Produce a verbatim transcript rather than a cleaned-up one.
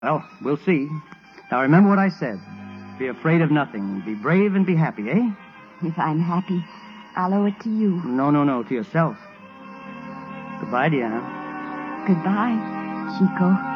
Well, we'll see. Now, remember what I said. Be afraid of nothing. Be brave and be happy, eh? If I'm happy, I'll owe it to you. No, no, no, to yourself. Goodbye, Deanna. Goodbye, Chico.